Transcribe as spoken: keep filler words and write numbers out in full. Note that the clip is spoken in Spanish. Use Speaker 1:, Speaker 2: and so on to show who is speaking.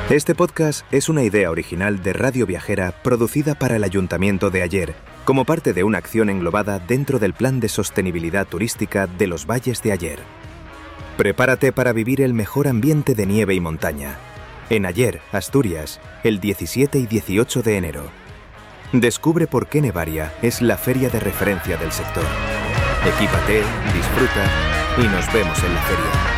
Speaker 1: Este podcast es una idea original de Radio Viajera producida para el Ayuntamiento de Aller, como parte de una acción englobada dentro del Plan de Sostenibilidad Turística de los Valles de Aller. Prepárate para vivir el mejor ambiente de nieve y montaña. En Aller, Asturias, el diecisiete y dieciocho de enero. Descubre por qué Nevaria es la feria de referencia del sector. Equípate, disfruta y nos vemos en la feria.